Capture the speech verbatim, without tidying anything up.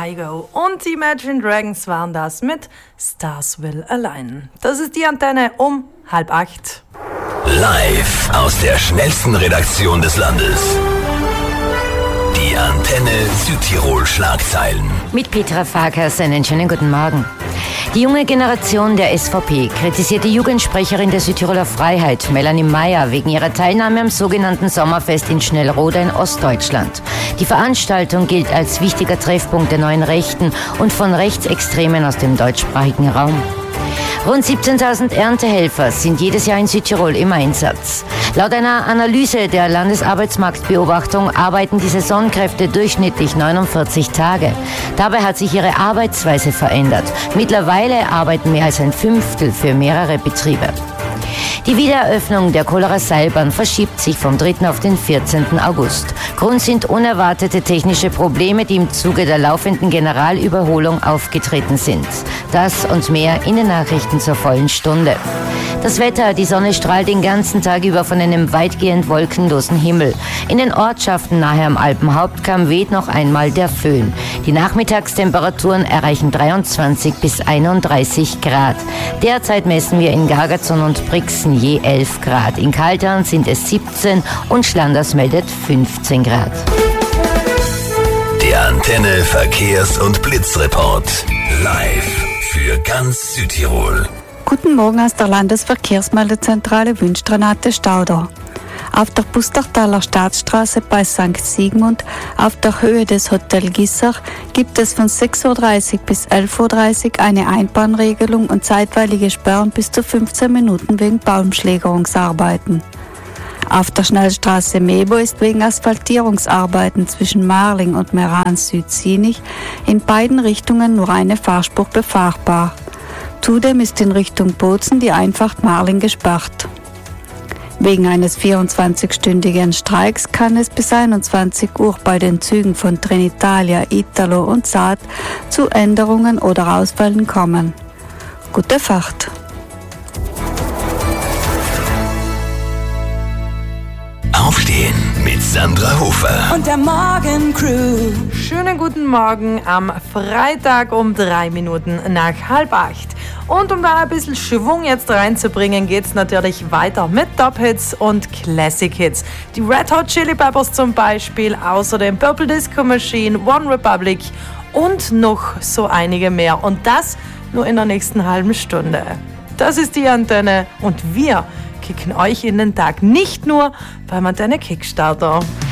Kygo und die Imagine Dragons waren das mit Stars Will Align. Das ist die Antenne um halb acht. Live aus der schnellsten Redaktion des Landes. Die Antenne Südtirol Schlagzeilen. Mit Petra Farkas einen schönen guten Morgen. Die junge Generation der S V P kritisiert die Jugendsprecherin der Südtiroler Freiheit, Melanie Meyer, wegen ihrer Teilnahme am sogenannten Sommerfest in Schnellroda in Ostdeutschland. Die Veranstaltung gilt als wichtiger Treffpunkt der neuen Rechten und von Rechtsextremen aus dem deutschsprachigen Raum. Rund siebzehntausend Erntehelfer sind jedes Jahr in Südtirol im Einsatz. Laut einer Analyse der Landesarbeitsmarktbeobachtung arbeiten die Saisonkräfte durchschnittlich neunundvierzig Tage. Dabei hat sich ihre Arbeitsweise verändert. Mittlerweile arbeiten mehr als ein Fünftel für mehrere Betriebe. Die Wiedereröffnung der Kohlarer Seilbahn verschiebt sich vom dritten auf den vierzehnten August. Grund sind unerwartete technische Probleme, die im Zuge der laufenden Generalüberholung aufgetreten sind. Das und mehr in den Nachrichten zur vollen Stunde. Das Wetter, die Sonne strahlt den ganzen Tag über von einem weitgehend wolkenlosen Himmel. In den Ortschaften nahe am Alpenhauptkamm weht noch einmal der Föhn. Die Nachmittagstemperaturen erreichen dreiundzwanzig bis einunddreißig Grad. Derzeit messen wir in Gargazon und Brixen je elf Grad. In Kaltern sind es siebzehn und Schlanders meldet fünfzehn Grad. Der Antenne Verkehrs- und Blitzreport. Live für ganz Südtirol. Guten Morgen aus der Landesverkehrsmeldezentrale wünscht Renate Stauder. Auf der Pustertaler Staatsstraße bei Sankt Sigmund auf der Höhe des Hotel Gissach gibt es von sechs Uhr dreißig bis elf Uhr dreißig eine Einbahnregelung und zeitweilige Sperren bis zu fünfzehn Minuten wegen Baumschlägerungsarbeiten. Auf der Schnellstraße Mebo ist wegen Asphaltierungsarbeiten zwischen Marling und Meran-Süd-Zienig in beiden Richtungen nur eine Fahrspur befahrbar. Zudem ist in Richtung Bozen die Einfahrt Marling gesperrt. Wegen eines vierundzwanzigstündigen Streiks kann es bis einundzwanzig Uhr bei den Zügen von Trenitalia, Italo und Saat zu Änderungen oder Ausfällen kommen. Gute Fahrt! Aufstehen mit Sandra Hofer und der Morgencrew. Schönen guten Morgen am Freitag um drei Minuten nach halb acht. Und um da ein bisschen Schwung jetzt reinzubringen, geht's natürlich weiter mit Top-Hits und Classic-Hits. Die Red Hot Chili Peppers zum Beispiel, außerdem Purple Disco Machine, One Republic und noch so einige mehr. Und das nur in der nächsten halben Stunde. Das ist die Antenne und wir kicken euch in den Tag. Nicht nur beim Antenne Kickstarter.